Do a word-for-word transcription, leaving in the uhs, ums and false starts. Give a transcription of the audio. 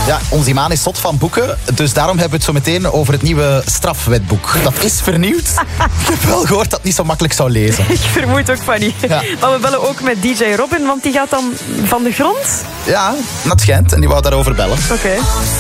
Ja, onze Imaan is zot van boeken, dus daarom hebben we het zo meteen over het nieuwe strafwetboek. Dat is vernieuwd. Ik heb wel gehoord dat het niet zo makkelijk zou lezen. Ik vermoed ook van niet. Ja. Maar we bellen ook met D J Robin, want die gaat dan van de grond? Ja, dat schijnt. En die wou daarover bellen. Oké. Okay.